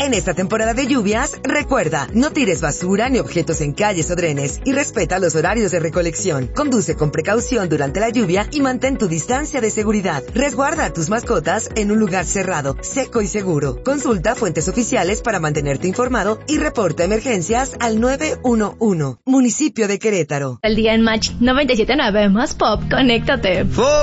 En esta temporada de lluvias, recuerda, no tires basura ni objetos en calles o drenes y respeta los horarios de recolección. Conduce con precaución durante la lluvia y mantén tu distancia de seguridad. Resguarda a tus mascotas en un lugar cerrado, seco y seguro. Consulta fuentes oficiales para mantenerte informado y reporta emergencias al 911. Municipio de Querétaro. El día en Match 97.9 más Pop, conéctate.